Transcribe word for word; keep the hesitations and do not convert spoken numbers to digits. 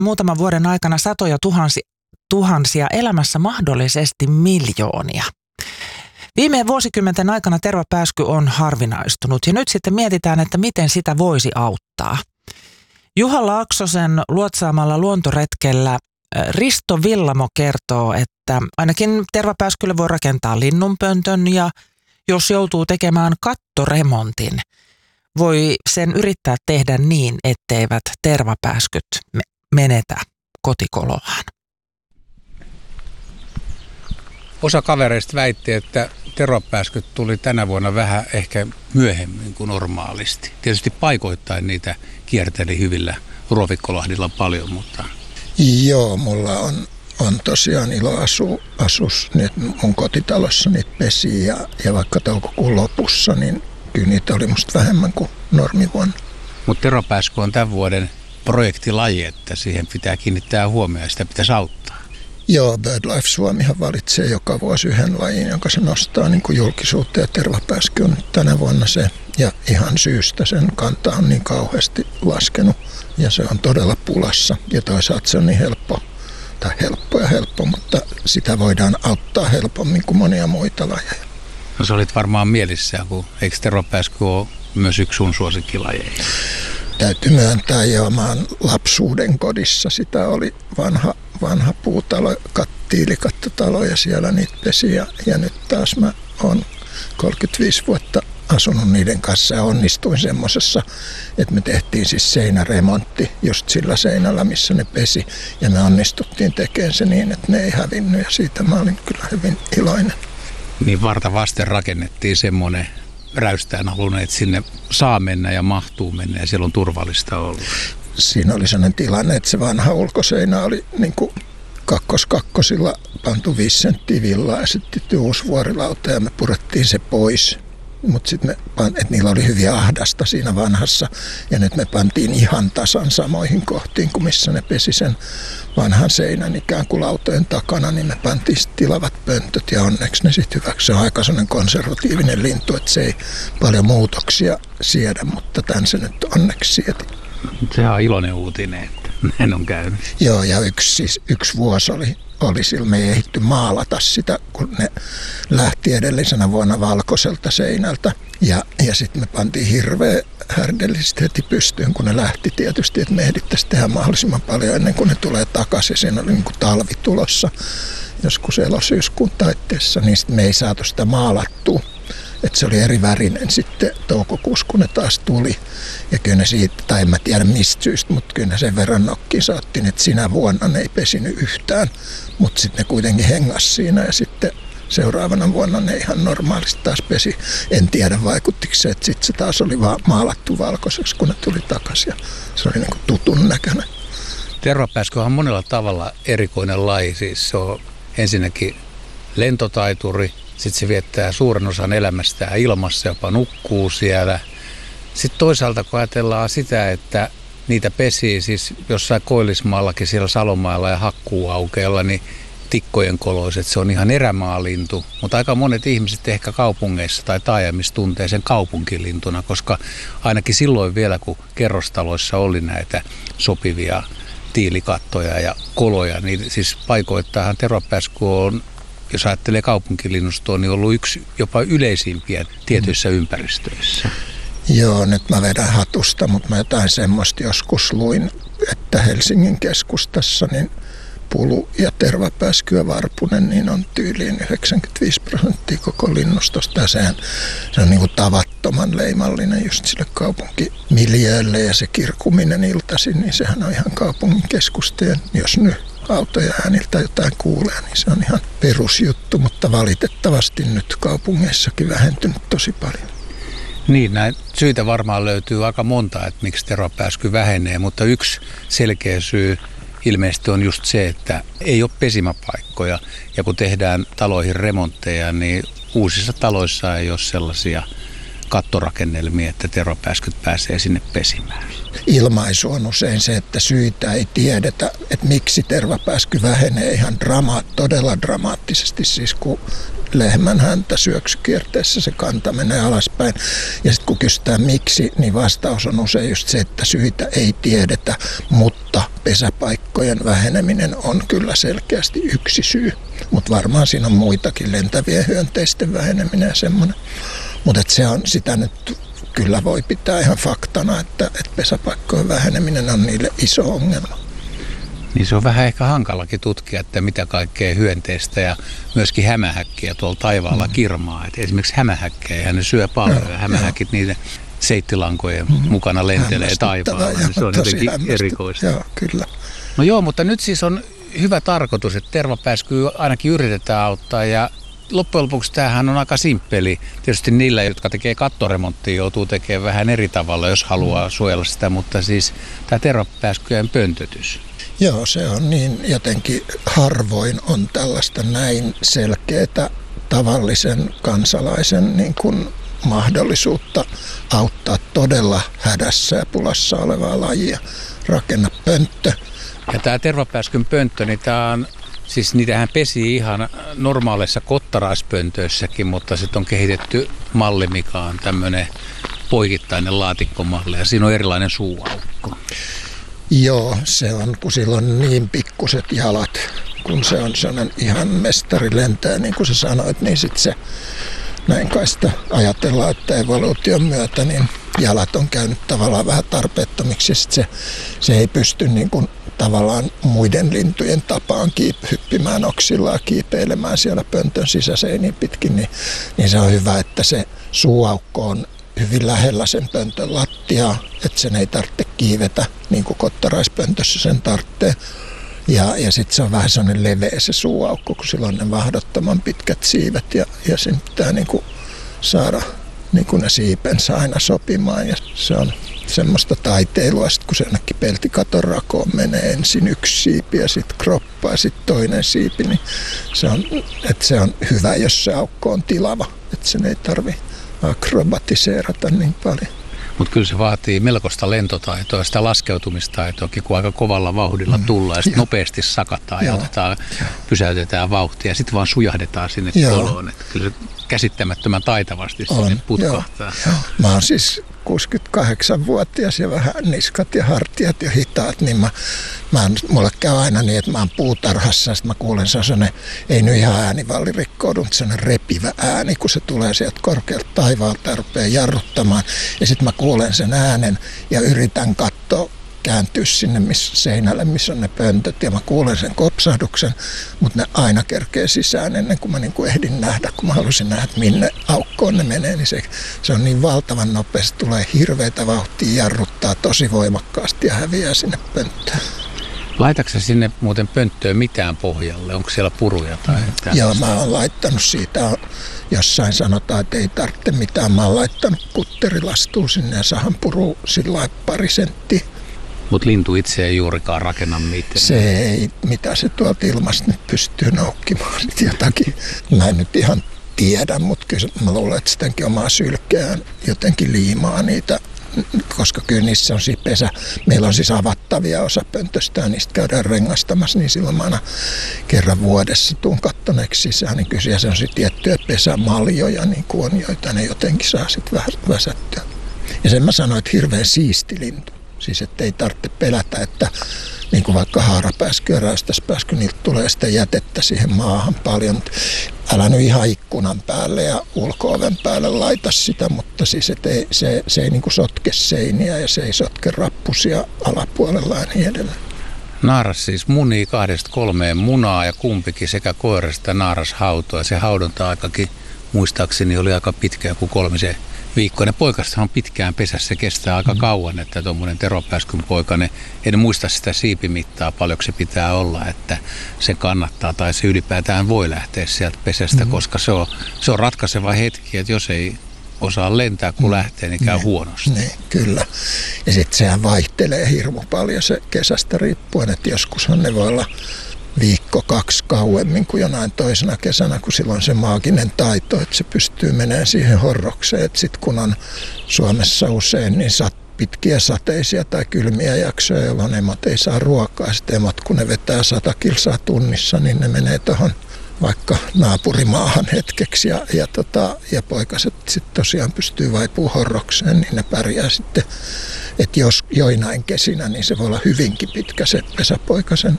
muutaman vuoden aikana satoja tuhansia, tuhansia elämässä mahdollisesti miljoonia. Viime vuosikymmenten aikana tervapääsky on harvinaistunut ja nyt sitten mietitään, että miten sitä voisi auttaa. Juha Laaksosen luotsaamalla luontoretkellä Risto Villamo kertoo, että ainakin tervapääskylle voi rakentaa linnunpöntön ja jos joutuu tekemään kattoremontin, voi sen yrittää tehdä niin, etteivät tervapääskyt menetä kotikoloaan. Osa kavereista väitti, että tervapääskyt tuli tänä vuonna vähän ehkä myöhemmin kuin normaalisti. Tietysti paikoittain niitä kierteli hyvillä Ruovikkolahdilla paljon, mutta... Joo, mulla on, on tosiaan ilo asua asus nyt mun kotitalossa niitä pesiä ja, ja vaikka toukokuun lopussa, niin kyllä niitä oli musta vähemmän kuin normivuonna. Mutta tervapääsky on tämän vuoden projektilaji, että siihen pitää kiinnittää huomioon ja sitä pitäisi auttaa. Joo, BirdLife Suomihan valitsee joka vuosi yhden lajin, jonka se nostaa niin kuin julkisuutta ja tervapääsky on tänä vuonna se. Ja ihan syystä sen kanta on niin kauheasti laskenut ja se on todella pulassa. Ja toisaalta se on niin helppo, tai helppo ja helppo, mutta sitä voidaan auttaa helpommin kuin monia muita lajeja. No sä olit varmaan mielissään, kun eikö tervapääsky ole myös yksi sun suosikkilajeja? Täytyy myöntää, joo, mä oon lapsuuden kodissa. Sitä oli vanha, vanha puutalo, tiilikattotalo ja siellä niitä pesi. Ja, ja nyt taas mä oon kolmekymmentäviisi vuotta asunut niiden kanssa ja onnistuin semmosessa, että me tehtiin siis seinäremontti just sillä seinällä, missä ne pesi. Ja me onnistuttiin tekemään se niin, että ne ei hävinnyt ja siitä mä olin kyllä hyvin iloinen. Niin varta vasten rakennettiin semmoinen räystään halunneet, että sinne saa mennä ja mahtuu mennä ja siellä on turvallista olla. Siinä oli sellainen tilanne, että se vanha ulkoseinä oli niin kuin kakkoskakkosilla pantu viisi senttiä villaa ja sitten uusi vuorilauta ja me purettiin se pois. Mutta sitten että niillä oli hyvin ahdasta siinä vanhassa ja nyt me pantiin ihan tasan samoihin kohtiin kuin missä ne pesi sen vanhan seinän ikään kuin lautojen takana, niin me pantiin tilavat pöntöt ja onneksi ne sitten hyväksi. Se on aika sellainen konservatiivinen lintu, että se ei paljon muutoksia siedä, mutta tämän se nyt onneksi sieti. Sehän on iloinen uutinen, että näin on käynyt. Joo, ja yksi, siis, yksi vuosi oli, oli sillä, me ei ehditty maalata sitä, kun ne lähti edellisenä vuonna valkoiselta seinältä. Ja, ja sitten me pantiin hirveä härdellisesti heti pystyyn, kun ne lähti tietysti, että me ehdittäisiin tehdä mahdollisimman paljon ennen kuin ne tulee takaisin. Siinä oli niin kuin talvi tulossa joskus elosyyskuun taitteessa, niin sitten me ei saatu sitä maalattua. Että se oli eri värinen sitten toukokuussa, kun ne taas tuli. Ja kyllä ne siitä, tai en mä tiedä mistä syystä, mutta kyllä ne sen verran nokkiin saattiin, että sinä vuonna ne ei pesinyt yhtään. Mutta sitten ne kuitenkin hengas siinä ja sitten seuraavana vuonna ne ihan normaalisti taas pesi. En tiedä vaikuttiko se, että sitten se taas oli vaan maalattu valkoiseksi, kun ne tuli takaisin. Ja se oli niin kuin tutun näköinen. Tervapääsky on monella tavalla erikoinen laji. Siis se on ensinnäkin lentotaituri. Sitten se viettää suuren osan elämästään ilmassa, jopa nukkuu siellä. Sitten toisaalta kun ajatellaan sitä, että niitä pesii siis jossain Koillismaallakin siellä Salomaalla ja Hakkuuaukeella, niin tikkojen koloiset, se on ihan erämaalintu. Mutta aika monet ihmiset ehkä kaupungeissa tai taajamissa tuntee sen kaupunkilintuna, koska ainakin silloin vielä, kun kerrostaloissa oli näitä sopivia tiilikattoja ja koloja, niin siis paikoittainhan tervapääsky on, jos ajattelee kaupunkilinnustoa, niin on ollut yksi jopa yleisimpiä tietyissä ympäristöissä. Joo, nyt mä vedän hatusta, mutta mä jotain semmoista joskus luin, että Helsingin keskustassa niin pulu ja tervapääsky ja varpunen niin on tyyliin yhdeksänkymmentäviisi prosenttia koko linnustosta. Ja sehän, se on niin kuin tavattoman leimallinen just sille kaupunkimiljöölle ja se kirkuminen iltaisin, niin sehän on ihan kaupungin keskustojen, jos nyt autoja ääniltä jotain kuulee, niin se on ihan perusjuttu, mutta valitettavasti nyt kaupungeissakin vähentynyt tosi paljon. Niin, näin syitä varmaan löytyy aika monta, että miksi tervapääsky vähenee, mutta yksi selkeä syy ilmeisesti on just se, että ei ole pesimäpaikkoja ja kun tehdään taloihin remontteja, niin uusissa taloissa ei ole sellaisia kattorakennelmia, että tervapääskyt pääsee sinne pesimään. Ilmaisu on usein se, että syitä ei tiedetä, että miksi tervapääsky vähenee ihan drama- todella dramaattisesti, siis kun lehmän häntä syöksykierteessä se kanta menee alaspäin. Ja sitten kun kysytään miksi, niin vastaus on usein just se, että syitä ei tiedetä, mutta pesäpaikkojen väheneminen on kyllä selkeästi yksi syy, mutta varmaan siinä on muitakin, lentävien hyönteisten väheneminen ja semmoinen. Mutta se on sitä nyt kyllä voi pitää ihan faktana, että, että pesäpaikkojen väheneminen on niille iso ongelma. Niin se on vähän ehkä hankalakin tutkia, että mitä kaikkea hyönteistä ja myöskin hämähäkkiä tuolla taivaalla mm. kirmaa. Et esimerkiksi hämähäkkejä, ne syö paljon ja hämähäkit joo. niiden seittilankojen mm. mukana lentelee taivaalla. Niin se on jotenkin erikoista. Joo, kyllä. No joo, mutta nyt siis on hyvä tarkoitus, että tervapääskyä ainakin yritetään auttaa ja loppujen lopuksi tämähän on aika simppeli. Tietysti niillä, jotka tekee kattoremonttia, joutuu tekemään vähän eri tavalla, jos haluaa suojella sitä, mutta siis tämä tervapääskyjen pöntötys. Joo, se on niin jotenkin harvoin on tällaista näin selkeätä tavallisen kansalaisen niin kuin mahdollisuutta auttaa todella hädässä ja pulassa olevaa lajia. Rakenna pönttö. Ja tämä tervapääskyn pönttö, niin tämä on, siis niitähän pesi ihan normaaleissa kottaraispöntöissäkin, mutta sitten on kehitetty malli, mikä on tämmöinen poikittainen laatikkomalli ja siinä on erilainen suuaukko. Joo, se on, kun sillä on niin pikkuset jalat, kun se on sellainen ihan mestari lentää, niin kuin sä sanoit, niin sitten se näin kai sitä ajatellaan, että evoluution myötä niin jalat on käynyt tavallaan vähän tarpeettomiksi ja sit se, se ei pysty niin kuin tavallaan muiden lintujen tapaan kiip- hyppimään oksillaan, kiipeilemään siellä pöntön sisäseiniin pitkin, niin, niin se on hyvä, että se suuaukko on hyvin lähellä sen pöntön lattiaa, että sen ei tarvitse kiivetä, niin kuin kottaraispöntössä sen tarvitsee. Ja, ja sitten se on vähän sellainen leveä se suuaukko, kun sillä on ne mahdottoman pitkät siivet ja, ja sen pitää niin kuin saada niin kuin ne siipensä aina sopimaan. Ja se on semmoista taiteilua, sit kun se ainakin peltikaton rakoon menee ensin yksi siipi ja sitten kroppa ja sitten toinen siipi, niin se on, että se on hyvä, jos se aukko on tilava, että sen ei tarvitse akrobatiseerata niin paljon. Mutta kyllä se vaatii melkoista lentotaitoa ja sitä laskeutumistaitoakin, kun aika kovalla vauhdilla tullaan ja sitten nopeasti sakataan ja otetaan, pysäytetään vauhtia ja sitten vaan sujahdetaan sinne koloon. Että kyllä se käsittämättömän taitavasti on, sinne putkahtaa. Joo, joo. Mä oon siis kuusikymmentäkahdeksanvuotias ja vähän niskat ja hartiat ja hitaat, niin mä, mä oon, mulle käy aina niin, että mä oon puutarhassa ja sitten mä kuulen sellainen, ei nyt ihan äänivalli rikkoudu, mutta sellainen repivä ääni, kun se tulee sieltä korkealta taivaalta ja rupeaa jarruttamaan. Ja sitten mä kuulen sen äänen ja yritän katsoa, kääntyä sinne missä, seinälle, missä on ne pöntöt ja mä kuulen sen kopsahduksen, mutta ne aina kerkee sisään ennen kuin mä niin kuin ehdin nähdä, kun mä halusin nähdä, että minne aukkoon ne menee, niin se, se on niin valtavan nopeasti, tulee hirveätä vauhtia, jarruttaa tosi voimakkaasti ja häviää sinne pönttöön. Laitatko sinne muuten pönttöön mitään pohjalle? Onko siellä puruja tai tällaista? Joo, mä oon laittanut siitä, jossain sanotaan, että ei tarvitse mitään. Mä oon laittanut kutterilastuun sinne ja sahan puru sillä pari senttiä. Mutta lintu itse ei juurikaan rakenna mitään. Se ei, mitä se tuolta ilmasta nyt pystyy noukkimaan jotakin. Mä en nyt ihan tiedä, mutta kyllä mä luulen, että sitäkin omaa sylkeään jotenkin liimaa niitä, koska kyllä niissä on siis pesä. Meillä on siis avattavia osa pöntöstä ja niistä käydään rengastamassa, niin silloin mä aina kerran vuodessa tuun kattoneeksi sisään, niin kyllä se on sitten tiettyjä pesämaljoja, niin kuin on, joita ne jotenkin saa sitten vähän väsättyä. Ja sen mä sanoin, että hirveän siisti lintu. Siis että ei tarvitse pelätä, että niin kuin vaikka haarapääsky ja räystäspääsky, niiltä tulee sitä jätettä siihen maahan paljon. Mutta älä nyt ihan ikkunan päälle ja ulko-oven päälle laita sitä, mutta siis et ei, se, se ei niin kuin sotke seiniä ja se ei sotke rappusia alapuolella ja niin edelleen. Naaras siis munii kahdesta kolmeen munaa ja kumpikin sekä koirasta naaras hautoo. Ja se haudonta-aikakin muistaakseni oli aika pitkä, kuin kolmisen viikkoinen. Poikastahan on pitkään pesässä, se kestää aika kauan, että tuommoinen teropääskyn poikainen, en muista sitä siipimittaa, paljonko se pitää olla, että se kannattaa tai se ylipäätään voi lähteä sieltä pesästä, mm-hmm. koska se on, se on ratkaiseva hetki, että jos ei osaa lentää, kun mm. lähtee, niin käy ne, huonosti. Ne, kyllä. Ja sitten sehän vaihtelee hirmu paljon se kesästä riippuen, että joskushan ne voi olla viikko, kaksi kauemmin kuin jonain toisena kesänä, kun silloin se maaginen taito, että se pystyy menemään siihen horrokseen. Että sitten kun on Suomessa usein niin sat, pitkiä sateisia tai kylmiä jaksoja, jolloin emot ei saa ruokaa. Sitten emot, kun ne vetää sata kilsaa tunnissa, niin ne menee tuohon vaikka naapurimaahan hetkeksi ja, ja, tota, ja poikaset sitten tosiaan pystyy vaipumaan horrokseen, niin ne pärjää sitten. Että jos joinain kesinä, niin se voi olla hyvinkin pitkä se pesäpoikasen